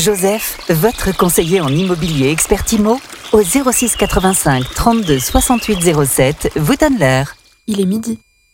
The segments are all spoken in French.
Joseph, votre conseiller en immobilier expert IMO, au 06 85 32 68 07, vous donne l'heure. Il est midi.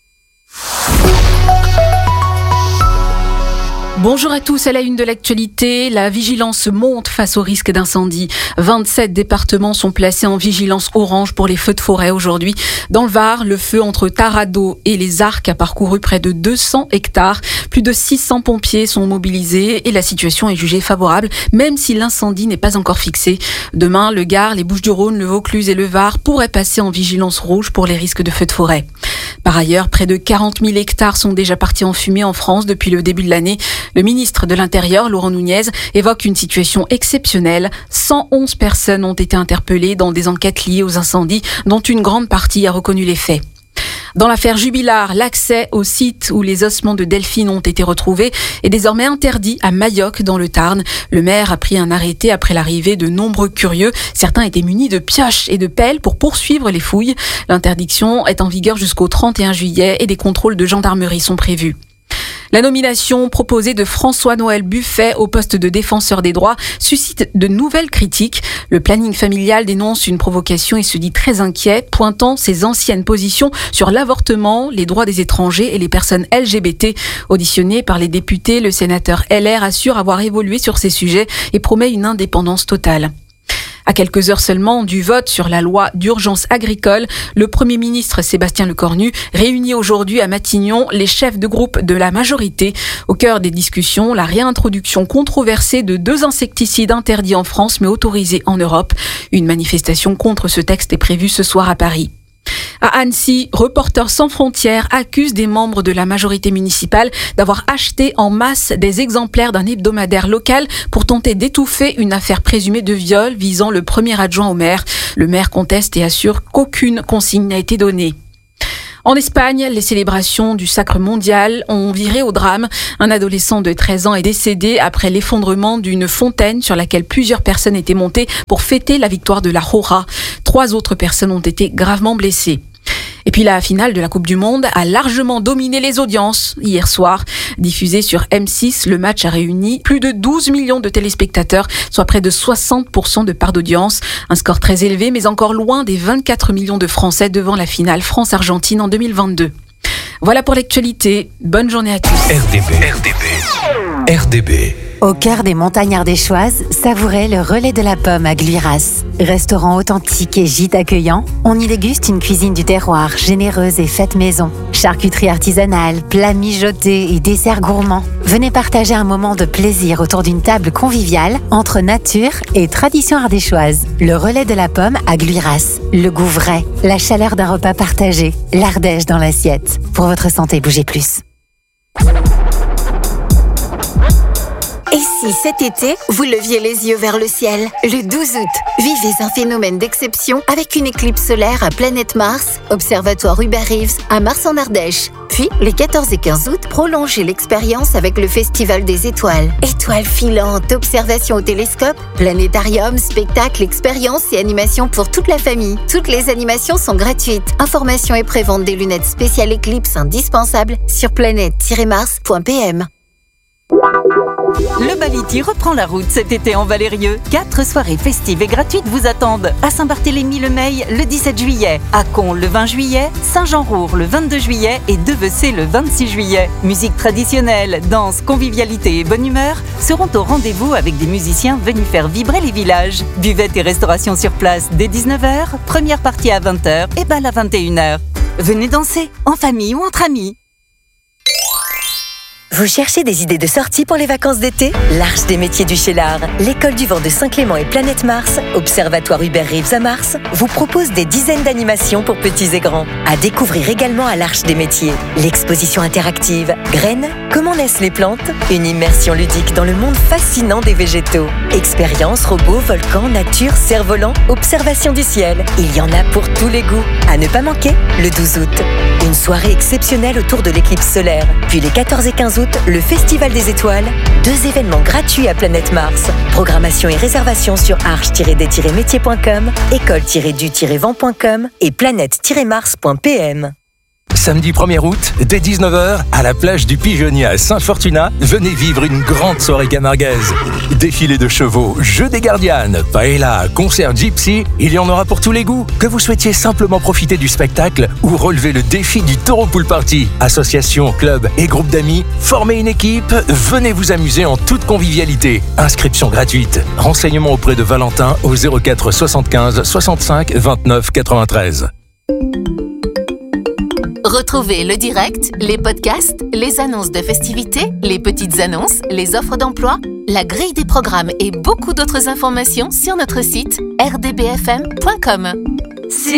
Bonjour à tous, à la une de l'actualité, la vigilance monte face au risque d'incendie. 27 départements sont placés en vigilance orange pour les feux de forêt aujourd'hui. Dans le Var, le feu entre Taradot et les Arcs a parcouru près de 200 hectares. Plus de 600 pompiers sont mobilisés et la situation est jugée favorable, même si l'incendie n'est pas encore fixé. Demain, le Gard, les Bouches-du-Rhône, le Vaucluse et le Var pourraient passer en vigilance rouge pour les risques de feux de forêt. Par ailleurs, près de 40 000 hectares sont déjà partis en fumée en France depuis le début de l'année. Le ministre de l'Intérieur, Laurent Nunez, évoque une situation exceptionnelle. 111 personnes ont été interpellées dans des enquêtes liées aux incendies, dont une grande partie a reconnu les faits. Dans l'affaire Jubilard, l'accès au site où les ossements de Delphine ont été retrouvés est désormais interdit à Mayoc dans le Tarn. Le maire a pris un arrêté après l'arrivée de nombreux curieux. Certains étaient munis de pioches et de pelles pour poursuivre les fouilles. L'interdiction est en vigueur jusqu'au 31 juillet et des contrôles de gendarmerie sont prévus. La nomination proposée de François-Noël Buffet au poste de défenseur des droits suscite de nouvelles critiques. Le planning familial dénonce une provocation et se dit très inquiet, pointant ses anciennes positions sur l'avortement, les droits des étrangers et les personnes LGBT. Auditionné par les députés, le sénateur LR assure avoir évolué sur ces sujets et promet une indépendance totale. À quelques heures seulement du vote sur la loi d'urgence agricole, le Premier ministre Sébastien Lecornu réunit aujourd'hui à Matignon les chefs de groupe de la majorité. Au cœur des discussions, la réintroduction controversée de 2 insecticides interdits en France mais autorisés en Europe. Une manifestation contre ce texte est prévue ce soir à Paris. À Annecy, Reporters sans frontières accuse des membres de la majorité municipale d'avoir acheté en masse des exemplaires d'un hebdomadaire local pour tenter d'étouffer une affaire présumée de viol visant le premier adjoint au maire. Le maire conteste et assure qu'aucune consigne n'a été donnée. En Espagne, les célébrations du Sacre mondial ont viré au drame. Un adolescent de 13 ans est décédé après l'effondrement d'une fontaine sur laquelle plusieurs personnes étaient montées pour fêter la victoire de la Jora. 3 autres personnes ont été gravement blessées. Et puis la finale de la Coupe du Monde a largement dominé les audiences hier soir. Diffusé sur M6, le match a réuni plus de 12 millions de téléspectateurs, soit près de 60% de part d'audience. Un score très élevé, mais encore loin des 24 millions de Français devant la finale France-Argentine en 2022. Voilà pour l'actualité. Bonne journée à tous. RDB. Au cœur des montagnes ardéchoises, savourez le relais de la pomme à Gluiras. Restaurant authentique et gîte accueillant, on y déguste une cuisine du terroir généreuse et faite maison. Charcuterie artisanale, plats mijotés et desserts gourmands. Venez partager un moment de plaisir autour d'une table conviviale entre nature et tradition ardéchoise. Le relais de la pomme à Gluiras. Le goût vrai, la chaleur d'un repas partagé, l'Ardèche dans l'assiette. Pour votre santé, bougez plus. Et si cet été, vous leviez les yeux vers le ciel? Le 12 août, vivez un phénomène d'exception avec une éclipse solaire à Planète Mars, Observatoire Hubert Reeves à Mars en Ardèche. Puis, les 14 et 15 août, prolongez l'expérience avec le Festival des Étoiles. Étoiles filantes, observations au télescope, planétarium, spectacles, expériences et animations pour toute la famille. Toutes les animations sont gratuites. Informations et prévente des lunettes spéciales éclipse indispensables sur planète-mars.pm. Le Baliti reprend la route cet été en Valérieux. 4 soirées festives et gratuites vous attendent. À Saint-Barthélemy-le-Meil le 17 juillet, à Con le 20 juillet, Saint-Jean-Roure le 22 juillet et Devecé le 26 juillet. Musique traditionnelle, danse, convivialité et bonne humeur seront au rendez-vous avec des musiciens venus faire vibrer les villages. Buvette et restauration sur place dès 19h, première partie à 20h et bal à 21h. Venez danser, en famille ou entre amis. Vous cherchez des idées de sortie pour les vacances d'été? L'Arche des métiers du Cheylard, l'École du vent de Saint-Clément et Planète Mars, Observatoire Hubert Reeves à Mars, vous propose des dizaines d'animations pour petits et grands. À découvrir également à l'Arche des métiers. L'exposition interactive Graines, comment naissent les plantes? Une immersion ludique dans le monde fascinant des végétaux. Expériences, robots, volcans, nature, cerfs-volants, observation du ciel. Il y en a pour tous les goûts. À ne pas manquer, le 12 août. Une soirée exceptionnelle autour de l'éclipse solaire. Puis les 14 et 15 août, le Festival des Étoiles. 2 événements gratuits à Planète Mars. Programmation et réservation sur arche-des-métiers.com, école-du-vent.com et planète-mars.pm. Samedi 1er août, dès 19h, à la plage du Pigeonnier à Saint-Fortuna, venez vivre une grande soirée camarguaise. Défilé de chevaux, jeu des gardianes, paella, concert gypsy, il y en aura pour tous les goûts. Que vous souhaitiez simplement profiter du spectacle ou relever le défi du Taureau Pool Party. Association, club et groupe d'amis, formez une équipe, venez vous amuser en toute convivialité. Inscription gratuite. Renseignements auprès de Valentin au 04 75 65 29 93. Retrouvez le direct, les podcasts, les annonces de festivités, les petites annonces, les offres d'emploi, la grille des programmes et beaucoup d'autres informations sur notre site rdbfm.com.